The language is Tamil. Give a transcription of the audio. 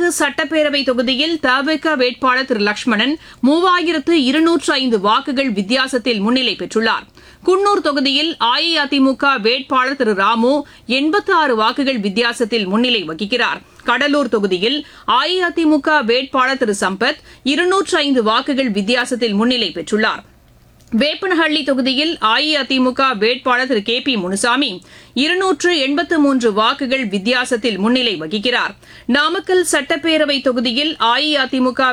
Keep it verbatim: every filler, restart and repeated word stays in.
ஐந்து சட்டப்பேரவை தொகுதியில் தவிக வேட்பாளர் திரு லட்சுமணன் மூவாயிரத்து இருநூற்று ஐந்து வாக்குகள் வித்தியாசத்தில் முன்னிலை பெற்றுள்ளார். குன்னூர் தொகுதியில் அஇஅதிமுக வேட்பாளர் திரு ராமு எண்பத்தி ஆறு வாக்குகள் வித்தியாசத்தில் முன்னிலை வகிக்கிறார். கடலூர் தொகுதியில் அஇஅதிமுக வேட்பாளர் திரு சம்பத் இருநூற்று ஐந்து வாக்குகள் வித்தியாசத்தில் முன்னிலை பெற்றுள்ளார். வேப்பனஹள்ளி தொகுதியில் அஇஅதிமுக வேட்பாளர் திரு கே பி முனுசாமி இருநூற்று எண்பத்து மூன்று வாக்குகள் வித்தியாசத்தில் முன்னிலை வகிக்கிறார். நாமக்கல் சட்டப்பேரவை தொகுதியில் அஇஅதிமுக